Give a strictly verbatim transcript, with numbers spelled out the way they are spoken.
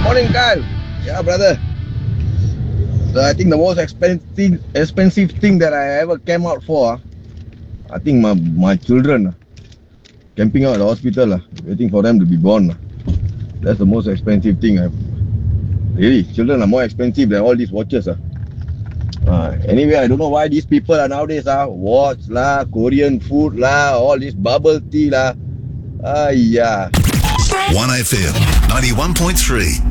Morning, Kyle. Yeah, brother. So I think the most expensive expensive thing that I ever came out for, I think my my children camping out at the hospital, waiting for them to be born. That's the most expensive thing I've really. Children are more expensive than all these watches. Uh, anyway, I don't know why these people are nowadays uh, watch lah, Korean food lah, all this bubble tea lah. Ah, yeah. one F M ninety-one point three.